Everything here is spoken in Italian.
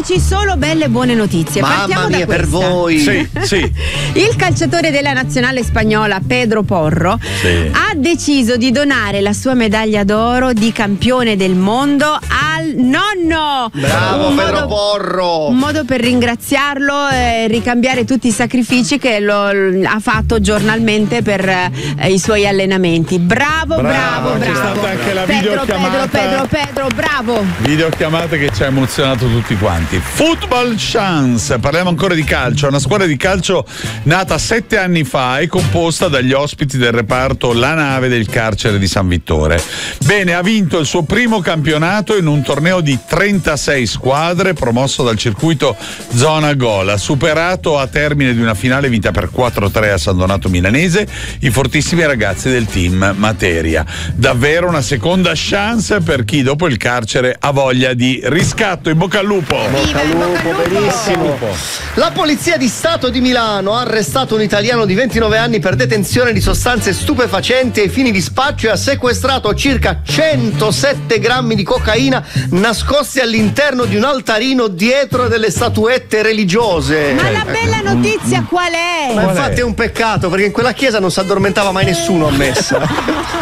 Oggi solo belle e buone notizie. Partiamo Mamma mia, da per voi. Sì. Il calciatore della nazionale spagnola Pedro Porro ha deciso di donare la sua medaglia d'oro di campione del mondo al nonno. Bravo Pedro Porro. Un modo per ringraziarlo e ricambiare tutti i sacrifici che ha fatto giornalmente per i suoi allenamenti. Bravo. C'è stata anche la videochiamata. Pedro, bravo. Videochiamata che ci ha emozionato tutti quanti. Football Chance, parliamo ancora di calcio. Una squadra di calcio nata 7 anni fa e composta dagli ospiti del reparto La Nave del carcere di San Vittore. Bene, ha vinto il suo primo campionato in un torneo di 36 squadre promosso dal circuito Zona Gol. Ha superato a termine di una finale vinta per 4-3 a San Donato Milanese i fortissimi ragazzi del team Materia. Davvero una seconda chance per chi dopo il carcere ha voglia di riscatto. In bocca al lupo. Bocca al lupo, benissimo. La Polizia di Stato di Milano ha arrestato un italiano di 29 anni per detenzione di sostanze stupefacenti ai fini di spaccio e ha sequestrato circa 107 grammi di cocaina nascosti all'interno di un altarino dietro delle statuette religiose. Ma la bella notizia qual è? Ma infatti è un peccato, perché in quella chiesa non si addormentava mai nessuno a messa.